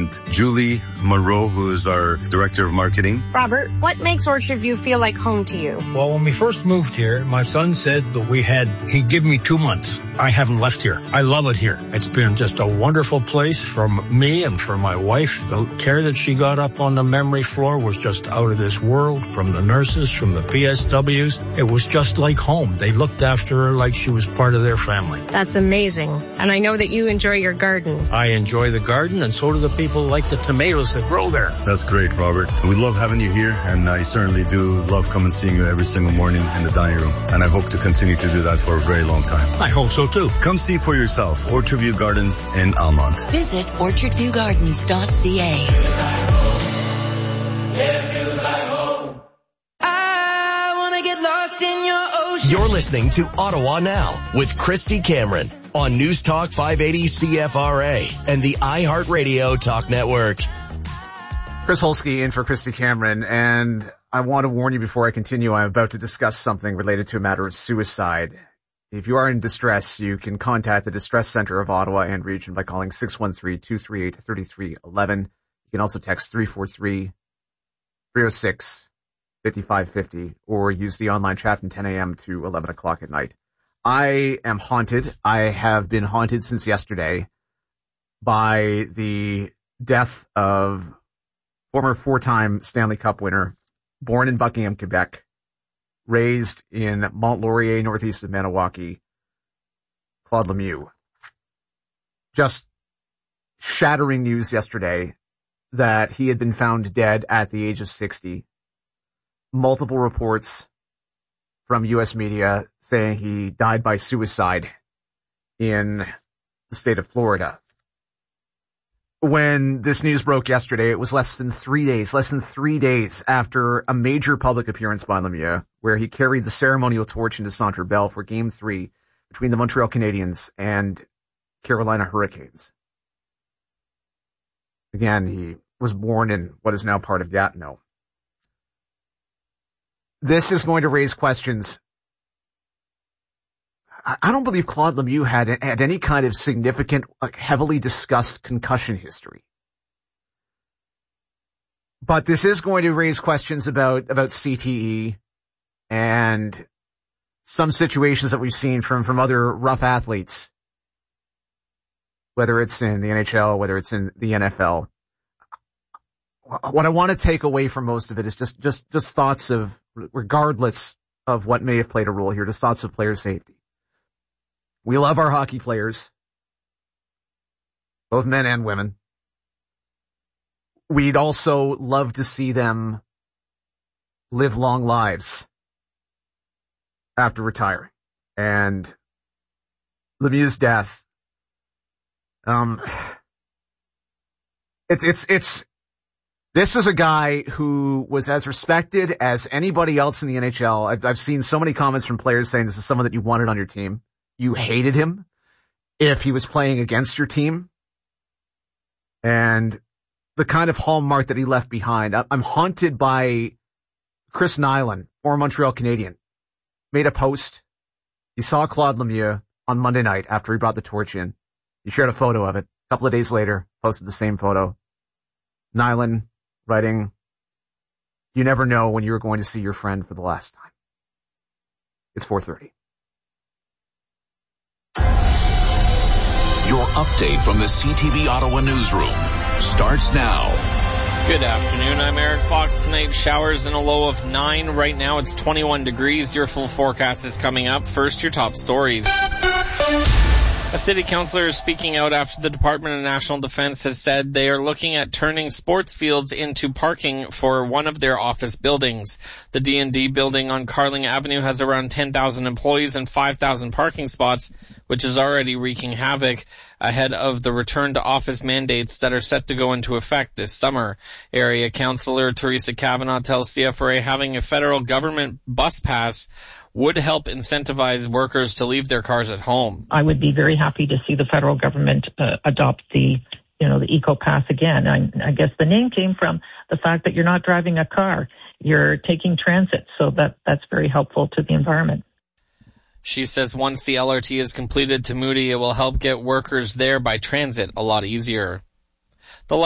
assistant Julie Monroe, who is our director of marketing. Robert, what makes Orchard View feel like home to you? Well, when we first moved here, my son said that he'd give me 2 months. I haven't left here. I love it here. It's been just a wonderful place for me and for my wife. The care that she got up on the memory floor was just out of this world, from the nurses, from the PSWs. It was just like home. They looked after her like she was part of their family. That's amazing. And I know that you enjoy your garden. I enjoy the garden, and so do the people who like the tomatoes that grow there. That's great, Robert. We love having you here, and I certainly do love coming and seeing you every single morning in the dining room. And I hope to continue to do that for a very long time. I hope so too. Come see for yourself Orchard View Gardens in Almont. Visit orchardviewgardens.ca. I want to get lost in your ocean. You're listening to Ottawa Now with Christy Cameron on News Talk 580 CFRA and the iHeartRadio Talk Network. Chris Holsky in for Christy Cameron, and I want to warn you before I continue, I'm about to discuss something related to a matter of suicide. If you are in distress, you can contact the Distress Center of Ottawa and region by calling 613-238-3311. You can also text 343-306-5550 or use the online chat from 10 a.m. to 11 o'clock at night. I am haunted. I have been haunted since yesterday by the death of former 4-time Stanley Cup winner, born in Buckingham, Quebec, raised in Mont Laurier, northeast of Maniwaki, Claude Lemieux. Just shattering news yesterday that he had been found dead at the age of 60. Multiple reports from U.S. media saying he died by suicide in the state of Florida. When this news broke yesterday, it was less than 3 days after a major public appearance by Lemieux, where he carried the ceremonial torch into Centre Bell for Game 3 between the Montreal Canadiens and Carolina Hurricanes. Again, he was born in what is now part of Gatineau. This is going to raise questions. I don't believe Claude Lemieux had any kind of significant, heavily discussed concussion history. But this is going to raise questions about CTE and some situations that we've seen from other rough athletes, whether it's in the NHL, whether it's in the NFL. What I want to take away from most of it is just thoughts of, regardless of what may have played a role here, just thoughts of player safety. We love our hockey players, both men and women. We'd also love to see them live long lives after retiring. And Lemieux's death, this is a guy who was as respected as anybody else in the NHL. I've seen so many comments from players saying this is someone that you wanted on your team. You hated him if he was playing against your team. And the kind of hallmark that he left behind. I'm haunted by Chris Nyland, former Montreal Canadian, made a post. He saw Claude Lemieux on Monday night after he brought the torch in. He shared a photo of it. A couple of days later, posted the same photo. Nyland writing, "You never know when you're going to see your friend for the last time." It's 4:30. Your update from the CTV Ottawa newsroom starts now. Good afternoon. I'm Eric Fox. Tonight, showers and a low of 9. Right now, it's 21 degrees. Your full forecast is coming up. First, your top stories. A city councillor is speaking out after the Department of National Defense has said they are looking at turning sports fields into parking for one of their office buildings. The D&D building on Carling Avenue has around 10,000 employees and 5,000 parking spots, which is already wreaking havoc ahead of the return to office mandates that are set to go into effect this summer. Area Councillor Teresa Kavanaugh tells CFRA having a federal government bus pass would help incentivize workers to leave their cars at home. I would be very happy to see the federal government adopt the Eco Pass again. I guess the name came from the fact that you're not driving a car, you're taking transit, so that's very helpful to the environment. She says once the LRT is completed to Moody, it will help get workers there by transit a lot easier.